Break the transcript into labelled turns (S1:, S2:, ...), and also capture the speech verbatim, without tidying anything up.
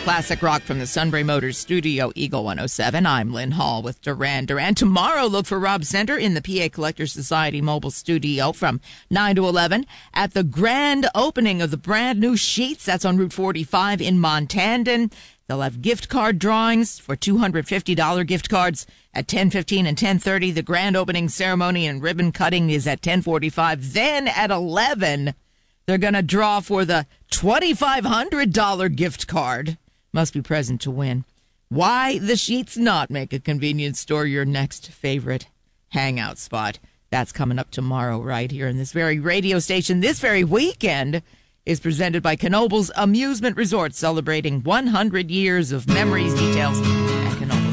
S1: Classic rock from the Sunbury Motors studio, Eagle one oh seven. I'm Lynn Hall with Duran Duran. Tomorrow, look for Rob Center in the P A Collectors Society mobile studio from nine to eleven at the grand opening of the brand new Sheets. That's on Route forty-five in Montandon. They'll have gift card drawings for two hundred fifty dollars gift cards at ten fifteen and ten thirty. The grand opening ceremony and ribbon cutting is at ten forty-five. Then at eleven, they're going to draw for the twenty-five hundred dollars gift card. Must be present to win. Why the Sheets not make a convenience store your next favorite hangout spot? That's coming up tomorrow right here in this very radio station. This very weekend is presented by Knoebels Amusement Resort, celebrating one hundred years of memories. Details at Knoebels.